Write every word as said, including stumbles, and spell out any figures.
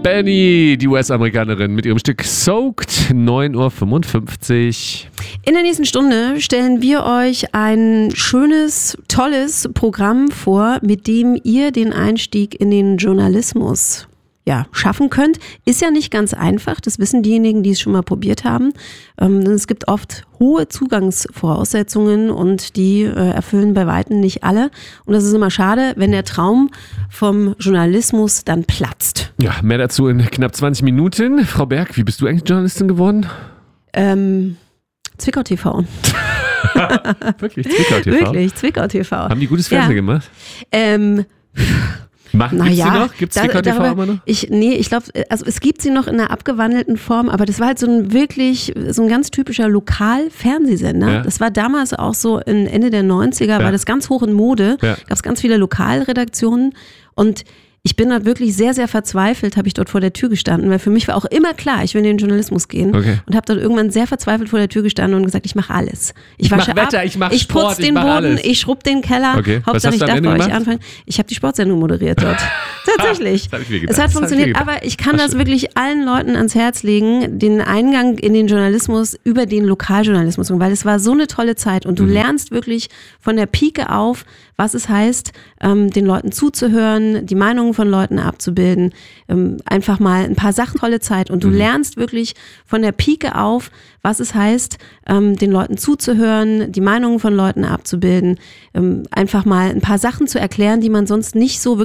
Benny, die U S-Amerikanerin, mit ihrem Stück Soaked, neun Uhr fünfundfünfzig. In der nächsten Stunde stellen wir euch ein schönes, tolles Programm vor, mit dem ihr den Einstieg in den Journalismus ja, schaffen könnt. Ist ja nicht ganz einfach, das wissen diejenigen, die es schon mal probiert haben. Ähm, es gibt oft hohe Zugangsvoraussetzungen und die äh, erfüllen bei Weitem nicht alle. Und das ist immer schade, wenn der Traum vom Journalismus dann platzt. Ja, mehr dazu in knapp zwanzig Minuten. Frau Berg, wie bist du eigentlich Journalistin geworden? Ähm, Zwickau T V. Wirklich, Zwickau T V? Wirklich, Zwickau T V. Haben die gutes Fernsehen ja. gemacht? Ähm... Mach, gibt's naja, sie noch? Gibt's Zwickau T V immer noch? Ich, nee, ich glaube, also es gibt sie noch in einer abgewandelten Form, aber das war halt so ein wirklich, so ein ganz typischer Lokal-Fernsehsender. Ja. Das war damals auch so in Ende der neunziger, ja. war das ganz hoch in Mode. Ja. Gab es ganz viele Lokalredaktionen und ich bin dort wirklich sehr, sehr verzweifelt, habe ich dort vor der Tür gestanden, weil für mich war auch immer klar, ich will in den Journalismus gehen okay. und habe dort irgendwann sehr verzweifelt vor der Tür gestanden und gesagt, ich mache alles. Ich, ich wasche mach Wetter, ab, ich mache ich Sport, putze den ich mach Boden, alles. ich schrub den Keller. Okay. Hauptsache, ich darf bei euch anfangen. Ich habe die Sportsendung moderiert dort. Tatsächlich. Das hab ich mir gedacht. Es hat das funktioniert, aber ich kann das wirklich allen Leuten ans Herz legen, den Eingang in den Journalismus über den Lokaljournalismus, weil es war so eine tolle Zeit und du mhm. lernst wirklich von der Pike auf, was es heißt, ähm, den Leuten zuzuhören, die Meinungen von Leuten abzubilden, ähm, einfach mal ein paar Sachen, tolle Zeit und du mhm. lernst wirklich von der Pike auf, was es heißt, ähm, den Leuten zuzuhören, die Meinungen von Leuten abzubilden, ähm, einfach mal ein paar Sachen zu erklären, die man sonst nicht so wirklich